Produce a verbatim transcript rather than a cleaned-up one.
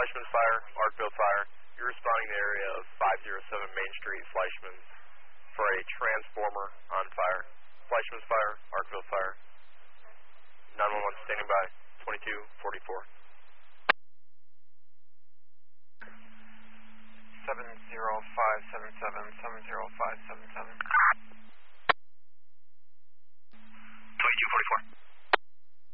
Fleischman's fire, Arkville fire. You're responding to the area of five oh seven Main Street, Fleischman, for a transformer on fire. Fleischman's fire, Arkville fire. nine one one standing by, twenty-two forty-four. seven zero five seven seven, seven